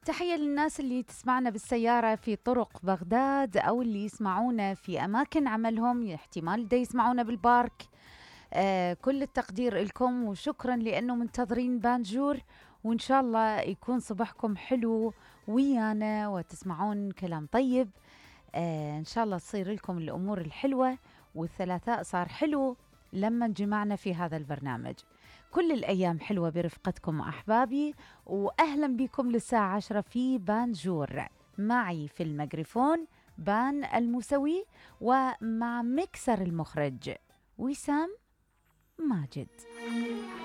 تحية للناس اللي تسمعنا بالسيارة في طرق بغداد أو اللي يسمعونا في أماكن عملهم، احتمال دا يسمعونا بالبارك. كل التقدير لكم وشكرا لأنه منتظرين بانجور، وإن شاء الله يكون صباحكم حلو ويانا وتسمعون كلام طيب. إن شاء الله تصير لكم الأمور الحلوة، والثلاثاء صار حلو لما جمعنا في هذا البرنامج. كل الأيام حلوة برفقتكم أحبابي، وأهلا بكم للساعة 10 في بانجور. معي في الميكروفون بان الموسوي، ومع مكسر المخرج وسام ماجد.